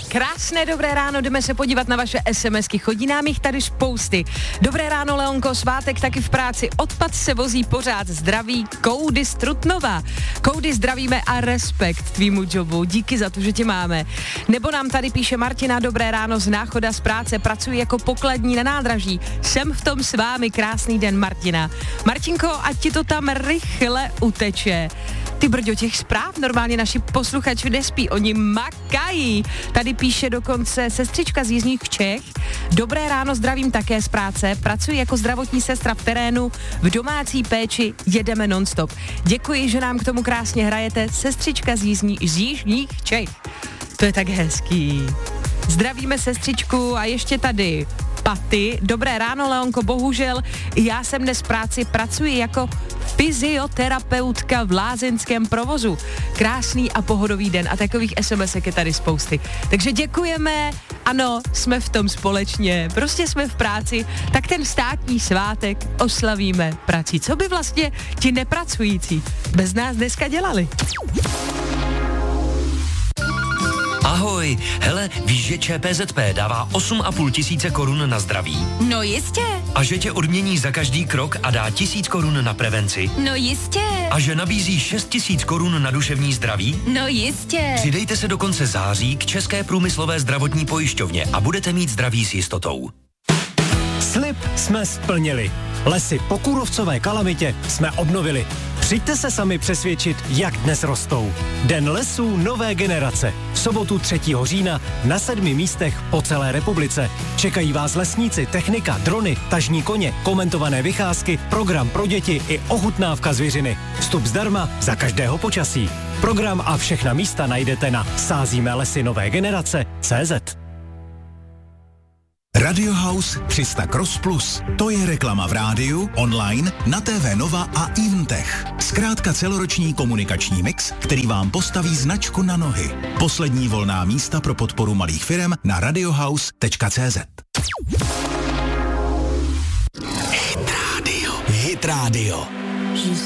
Krásné dobré ráno, jdeme se podívat na vaše SMSky, chodí nám jich tady spousty. Dobré ráno, Leonko, svátek taky v práci, odpad se vozí pořád, zdraví Koudy z Trutnova. Koudy, zdravíme a respekt tvýmu jobu, díky za to, že tě máme. Nebo nám tady píše Martina, dobré ráno, z Náchoda z práce, pracuji jako pokladní na nádraží, jsem v tom s vámi, krásný den, Martina. Martinko, ať ti to tam rychle uteče. Ty brďo, těch zpráv normálně naši posluchači nespí, oni makají. Tady píše dokonce sestřička z Jižních Čech. Dobré ráno, zdravím také z práce, pracuji jako zdravotní sestra v terénu, v domácí péči, jedeme nonstop. Děkuji, že nám k tomu krásně hrajete, sestřička z Jižních Čech. To je tak hezký. Zdravíme sestřičku a ještě tady Paty. Dobré ráno, Leonko, bohužel já jsem dnes v práci, pracuji jako fyzioterapeutka v lázeňském provozu. Krásný a pohodový den a takových SMSek je tady spousty. Takže děkujeme, ano, jsme v tom společně, prostě jsme v práci, tak ten státní svátek oslavíme prací. Co by vlastně ti nepracující bez nás dneska dělali? Ahoj, hele, víš, že ČPZP dává 8,5 tisíce korun na zdraví? No jistě. A že tě odmění za každý krok a dá 1000 korun na prevenci? No jistě. A že nabízí 6 000 korun na duševní zdraví? No jistě. Přidejte se do konce září k České průmyslové zdravotní pojišťovně a budete mít zdraví s jistotou. Slib jsme splnili. Lesy po kůrovcové kalamitě jsme obnovili. Přijďte se sami přesvědčit, jak dnes rostou. Den lesů nové generace. V sobotu 3. října na 7 místech po celé republice. Čekají vás lesníci, technika, drony, tažní koně, komentované vycházky, program pro děti i ochutnávka zvěřiny. Vstup zdarma za každého počasí. Program a všechna místa najdete na sázíme lesy nové generace.cz. Radio House 300 Cross Plus. To je reklama v rádiu, online, na TV Nova a Eventech. Zkrátka celoroční komunikační mix, který vám postaví značku na nohy. Poslední volná místa pro podporu malých firem na radiohouse.cz. Hit Radio.